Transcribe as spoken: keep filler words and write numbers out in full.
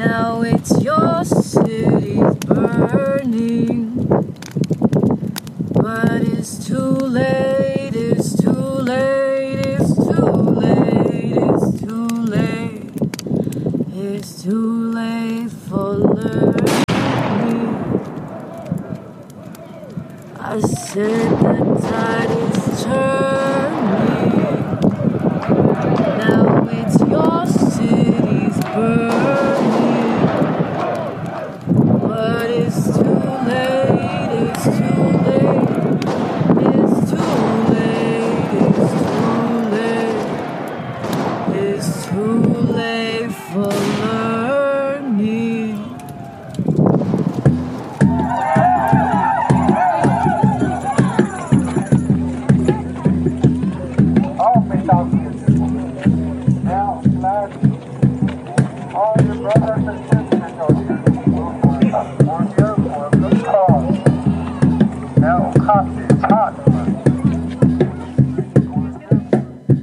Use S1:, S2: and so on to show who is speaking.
S1: Now it's your city's burning, but it's too late, it's too late, it's too late, it's too late, it's too late for learning. I said the tide is turning, now it's your city's burning, but it's too late, it's too late, it's too late, it's too late, it's too late for learning.
S2: Now, lads, all your brothers and